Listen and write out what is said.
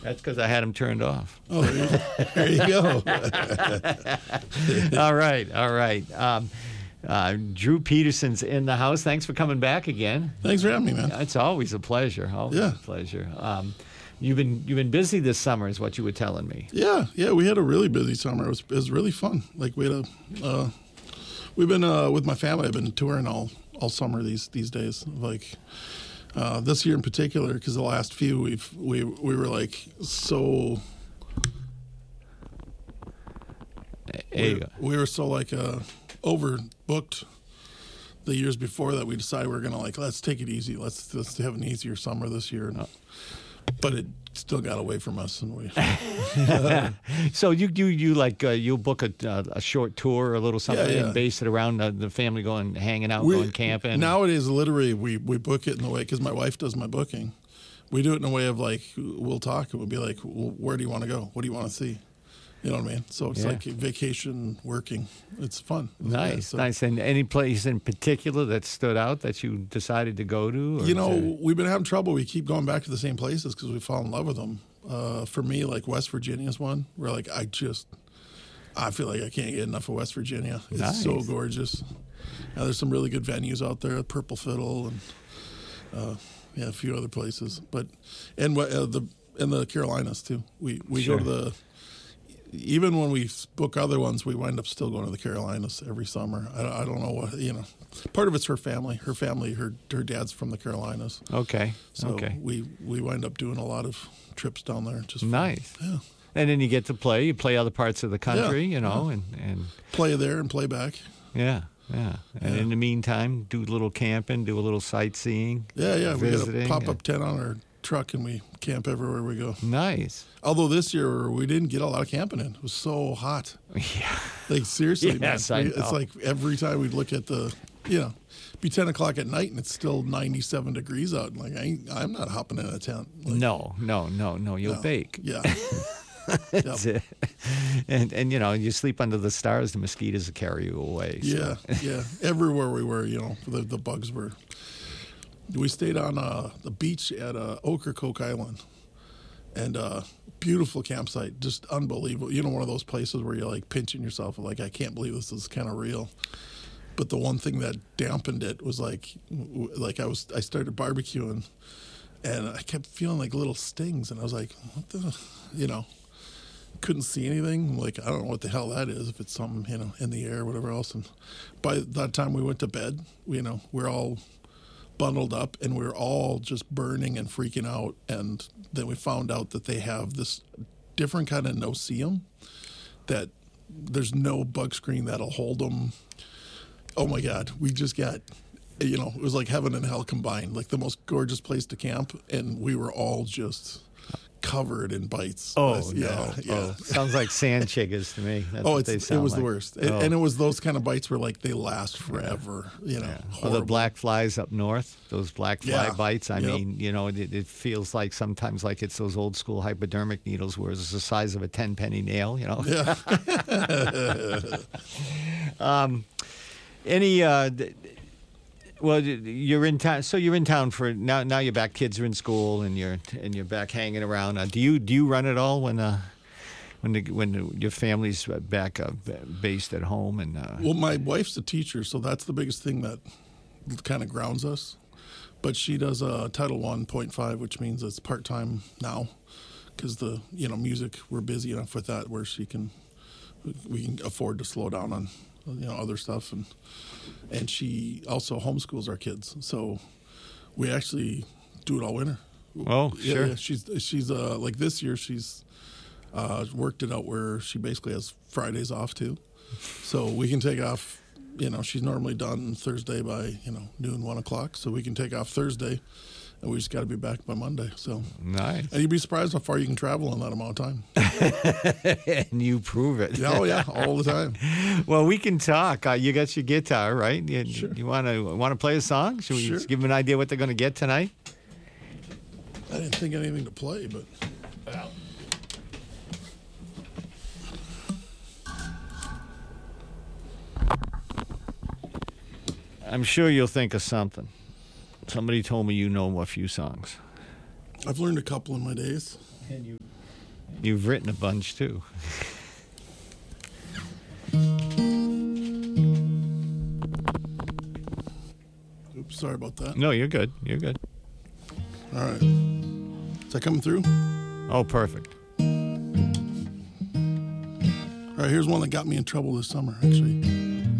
That's because I had them turned off. Oh, there you go. All right. Drew Peterson's in the house. Thanks for coming back again. Thanks for having me, man. It's always a pleasure. Always a pleasure. You've been busy this summer, is what you were telling me. Yeah. We had a really busy summer. It was really fun. Like we've been with my family. I've been touring all summer these days. Like this year in particular, because the last few we were like so. We were so like overbooked the years before that we decided we were gonna let's take it easy. Let's have an easier summer this year. But it still got away from us, and we. So you'll book a short tour or a little something and base it around the family hanging out, going camping. Nowadays, literally, we book it in the way, because my wife does my booking. We do it in a way of we'll talk and we'll be like, well, where do you want to go? What do you want to see? You know what I mean? So it's like vacation working. It's fun. Nice. And any place in particular that stood out that you decided to go to? We've been having trouble. We keep going back to the same places because we fall in love with them. For me, West Virginia is one where I feel like I can't get enough of West Virginia. It's so gorgeous. There's some really good venues out there, Purple Fiddle and a few other places. But and the Carolinas too. We go to even when we book other ones, we wind up still going to the Carolinas every summer. I don't know what, part of it's her family. Her dad's from the Carolinas. Okay. So we wind up doing a lot of trips down there. Just nice. Yeah. And then you get to play. You play other parts of the country, and play there and play back. Yeah. And in the meantime, do a little camping, do a little sightseeing. Yeah. Visiting, we got a pop-up tent on our truck, and we camp everywhere we go. Nice. Although this year we didn't get a lot of camping in. It was so hot. Yeah. Seriously, yes, man. I know. It's like every time we'd look at be 10 o'clock at night and it's still 97 degrees out. I'm not hopping in a tent. No. You'll bake. Yeah. That's it. And you sleep under the stars, the mosquitoes will carry you away. So. Yeah. Everywhere we were, the bugs were. We stayed on the beach at Ocracoke Island, and beautiful campsite, just unbelievable. One of those places where you're pinching yourself, I can't believe this is kind of real. But the one thing that dampened it was I started barbecuing, and I kept feeling little stings, and I was like, what the, couldn't see anything. I don't know what the hell that is, if it's something, in the air or whatever else. And by that time we went to bed, we're all bundled up, and we were all just burning and freaking out. And then we found out that they have this different kind of no-see-um, that there's no bug screen that'll hold them. Oh my God, we just got, it was like heaven and hell combined, the most gorgeous place to camp, and we were all just covered in bites. Oh, yeah. Oh, sounds like sand chiggers to me. That's what they sound it was like. the worst. And it was those kind of bites where they last forever, Or the black flies up north, those black fly bites. I Yep. mean, it feels sometimes like it's those old school hypodermic needles where it's the size of a 10-penny nail, Yeah. Well, you're in town. So you're in town for now. Now you're back. Kids are in school, and you're back hanging around. Do you run it all when your family's back based at home? And well, my wife's a teacher, so that's the biggest thing that kind of grounds us. But she does a Title 1.5, which means it's part time now, because the music, we're busy enough with that where we can afford to slow down on other stuff, and she also homeschools our kids, so we actually do it all winter. Oh, sure. Yeah, she's this year she's worked it out where she basically has Fridays off too, so we can take off. She's normally done Thursday by noon, 1 o'clock, so we can take off Thursday, and we just got to be back by Monday. So nice. And you'd be surprised how far you can travel in that amount of time. And you prove it. Oh yeah, all the time. Well, we can talk. You got your guitar, right? Sure. You want to play a song? Should we Sure. give them an idea what they're going to get tonight? I didn't think of anything to play, but. I'm sure you'll think of something. Somebody told me you know a few songs. I've learned a couple in my days. And you've written a bunch too. Oops, sorry about that. No, you're good. You're good. All right. Is that coming through? Oh, perfect. All right, here's one that got me in trouble this summer, actually.